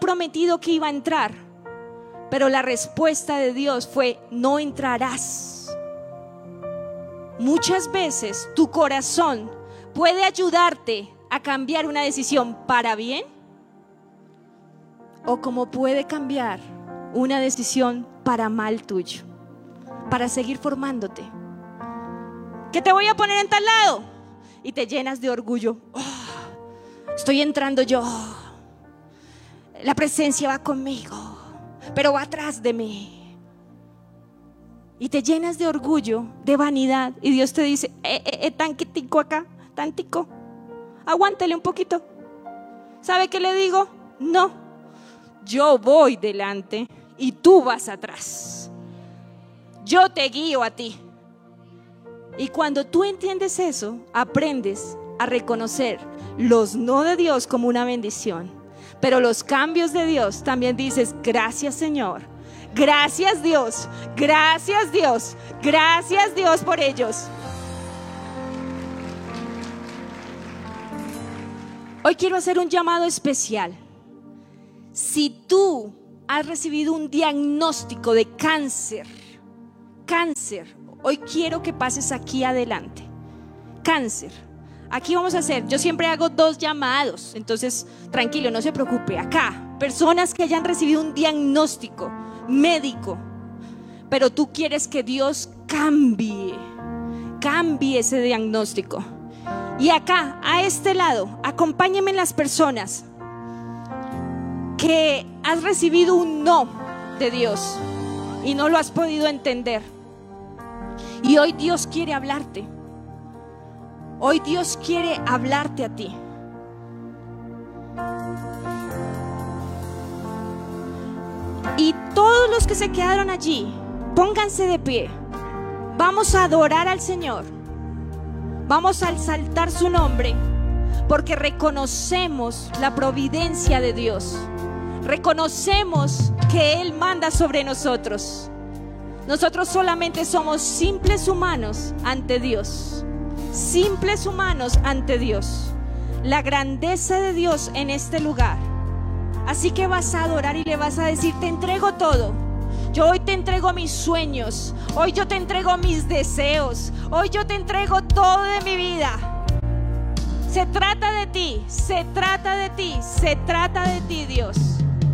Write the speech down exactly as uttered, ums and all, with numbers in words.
prometido que iba a entrar, pero la respuesta de Dios fue: no entrarás. Muchas veces tu corazón puede ayudarte a cambiar una decisión para bien, o como puede cambiar una decisión para mal tuyo, para seguir formándote. Que te voy a poner en tal lado y te llenas de orgullo. Oh, estoy entrando yo, la presencia va conmigo, pero va atrás de mí. Y te llenas de orgullo, de vanidad, y Dios te dice: eh, eh, eh, tanquitico acá, tantico, aguántale un poquito. ¿Sabe qué le digo? No, yo voy delante y tú vas atrás. Yo te guío a ti. Y cuando tú entiendes eso, aprendes a reconocer los no de Dios como una bendición, pero los cambios de Dios también dices: gracias, Señor, gracias, Dios, gracias, Dios, gracias, Dios, por ellos. Hoy quiero hacer un llamado especial. Si tú has recibido un diagnóstico de cáncer, cáncer, hoy quiero que pases aquí adelante. Cáncer. Aquí vamos a hacer, yo siempre hago dos llamados, entonces tranquilo, no se preocupe. Acá, personas que hayan recibido un diagnóstico médico, pero tú quieres que Dios cambie, cambie ese diagnóstico. Y acá, a este lado, acompáñenme las personas que has recibido un no de Dios y no lo has podido entender. Y hoy Dios quiere hablarte. Hoy Dios quiere hablarte a ti. Y todos los que se quedaron allí, pónganse de pie. Vamos a adorar al Señor. Vamos a exaltar su nombre, porque reconocemos la providencia de Dios. Reconocemos que Él manda sobre nosotros. Nosotros solamente somos simples humanos ante Dios. Simples humanos ante Dios. La grandeza de Dios en este lugar. Así que vas a adorar y le vas a decir: te entrego todo. Yo hoy te entrego mis sueños. Hoy yo te entrego mis deseos. Hoy yo te entrego todo de mi vida. Se trata de ti, se trata de ti, se trata de ti, Dios.